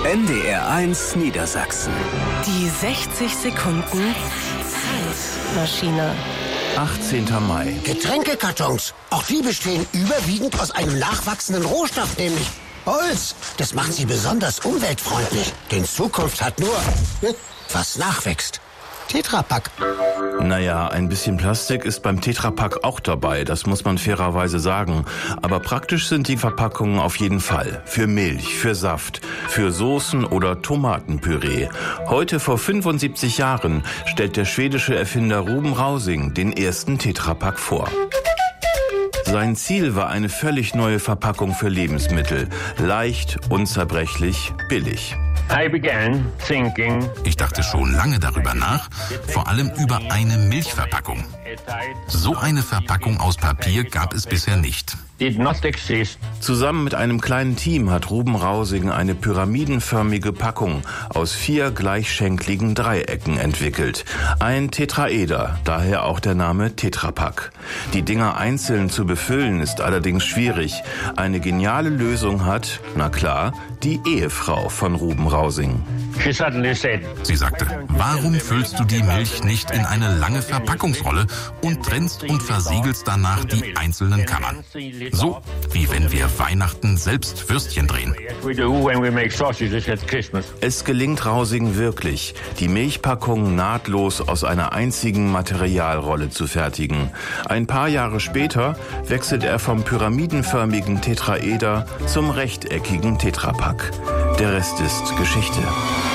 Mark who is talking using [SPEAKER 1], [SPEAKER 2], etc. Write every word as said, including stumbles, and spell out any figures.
[SPEAKER 1] N D R eins Niedersachsen.
[SPEAKER 2] Die sechzig Sekunden Zeitmaschine.
[SPEAKER 1] achtzehnter Mai.
[SPEAKER 3] Getränkekartons. Auch die bestehen überwiegend aus einem nachwachsenden Rohstoff, nämlich Holz. Das macht sie besonders umweltfreundlich. Denn Zukunft hat nur, was nachwächst. Tetra Pak.
[SPEAKER 4] Naja, ein bisschen Plastik ist beim Tetra Pak auch dabei, das muss man fairerweise sagen. Aber praktisch sind die Verpackungen auf jeden Fall. Für Milch, für Saft, für Soßen oder Tomatenpüree. Heute vor fünfundsiebzig Jahren stellt der schwedische Erfinder Ruben Rausing den ersten Tetra Pak vor. Sein Ziel war eine völlig neue Verpackung für Lebensmittel. Leicht, unzerbrechlich, billig.
[SPEAKER 5] Ich dachte schon lange darüber nach, vor allem über eine Milchverpackung. So eine Verpackung aus Papier gab es bisher nicht.
[SPEAKER 4] Zusammen mit einem kleinen Team hat Ruben Rausing eine pyramidenförmige Packung aus vier gleichschenkligen Dreiecken entwickelt. Ein Tetraeder, daher auch der Name Tetra Pak. Die Dinger einzeln zu befüllen ist allerdings schwierig. Eine geniale Lösung hat, na klar, die Ehefrau von Ruben Rausing.
[SPEAKER 5] Sie sagte, warum füllst du die Milch nicht in eine lange Verpackungsrolle und trennst und versiegelst danach die einzelnen Kammern? So wie wenn wir Weihnachten selbst Würstchen drehen.
[SPEAKER 4] Es gelingt Rausing wirklich, die Milchpackung nahtlos aus einer einzigen Materialrolle zu fertigen. Ein paar Jahre später wechselt er vom pyramidenförmigen Tetraeder zum rechteckigen Tetra Pak. Der Rest ist Geschichte.